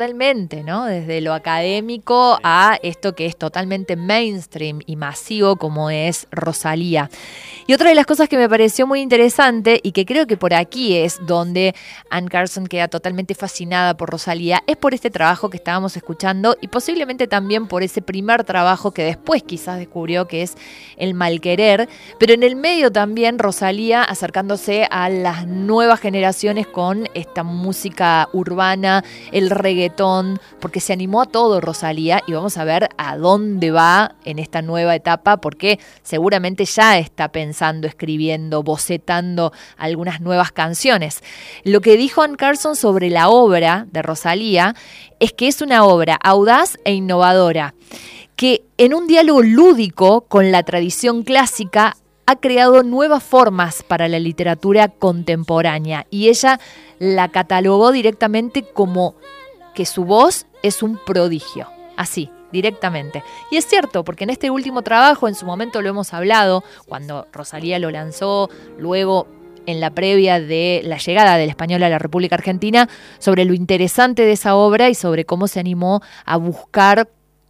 Totalmente, ¿no? Desde lo académico a esto que es totalmente mainstream y masivo como es Rosalía. Y otra de las cosas que me pareció muy interesante y que creo que por aquí es donde Anne Carson queda totalmente fascinada por Rosalía es por este trabajo que estábamos escuchando y posiblemente también por ese primer trabajo que después quizás descubrió que es El Malquerer, pero en el medio también Rosalía acercándose a las nuevas generaciones con esta música urbana, el reggaetón, porque se animó a todo Rosalía y vamos a ver a dónde va en esta nueva etapa porque seguramente ya está pensando, escribiendo, bocetando algunas nuevas canciones. Lo que dijo Anne Carson sobre la obra de Rosalía es que es una obra audaz e innovadora, que en un diálogo lúdico con la tradición clásica ha creado nuevas formas para la literatura contemporánea y ella la catalogó directamente como que su voz es un prodigio, así, directamente. Y es cierto, porque en este último trabajo, en su momento lo hemos hablado, cuando Rosalía lo lanzó, luego en la previa de la llegada del español a la República Argentina, sobre lo interesante de esa obra y sobre cómo se animó a buscar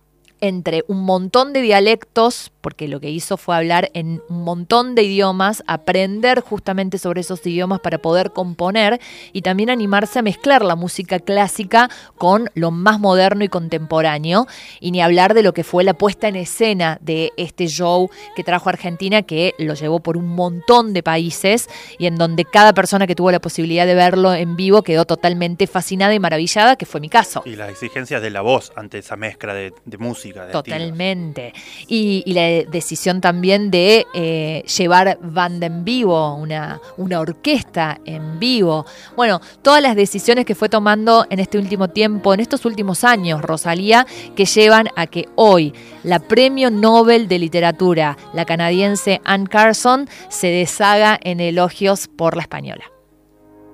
entre un montón de dialectos, porque lo que hizo fue hablar en un montón de idiomas, aprender justamente sobre esos idiomas para poder componer y también animarse a mezclar la música clásica con lo más moderno y contemporáneo, y ni hablar de lo que fue la puesta en escena de este show que trajo a Argentina, que lo llevó por un montón de países y en donde cada persona que tuvo la posibilidad de verlo en vivo quedó totalmente fascinada y maravillada, que fue mi caso. Y las exigencias de la voz ante esa mezcla de música. Totalmente. Y la decisión también de llevar banda en vivo, una orquesta en vivo. Bueno, todas las decisiones que fue tomando en este último tiempo, en estos últimos años, Rosalía, que llevan a que hoy la Premio Nobel de Literatura, la canadiense Anne Carson, se deshaga en elogios por la española.